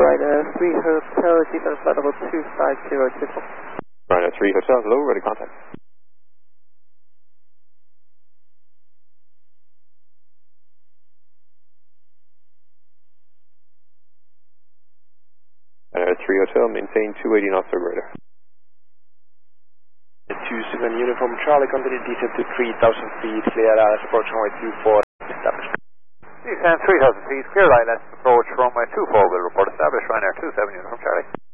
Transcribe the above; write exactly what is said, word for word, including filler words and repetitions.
Right, uh, three Hotel, G-Fan flight level two five zero two four. Right, three Hotel, hello, ready contact. Uh, three Hotel, maintain two eighty knots over radar. two seven Uniform Charlie, continue descent to three thousand feet, clear I L S approach runway two four, established. Descent three thousand feet, clear I L S approach runway two four, will report established, Ryanair two seven Uniform Charlie.